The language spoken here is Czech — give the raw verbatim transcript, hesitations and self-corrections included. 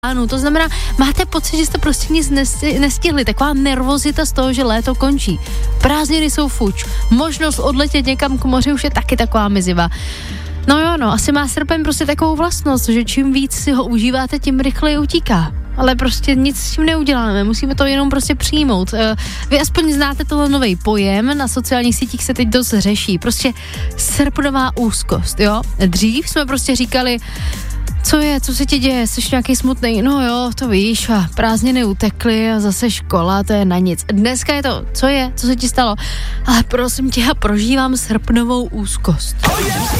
Ano, to znamená, máte pocit, že jste prostě nic nestihli, taková nervozita z toho, že léto končí. Prázdniny jsou fuč, možnost odletět někam k moři už je taky taková mizivá. No jo, no, asi má srpen prostě takovou vlastnost, že čím víc si ho užíváte, tím rychleji utíká. Ale prostě nic s tím neuděláme, musíme to jenom prostě přijmout. Vy aspoň znáte tohle nový pojem, na sociálních sítích se teď dost řeší. Prostě srpnová úzkost, jo? Dřív jsme prostě říkali, co je, co se ti děje, jsi nějaký smutný, no jo, to víš, a prázdniny utekly a zase škola, to je na nic. Dneska je to, co je, co se ti stalo, ale prosím tě, já prožívám srpnovou úzkost.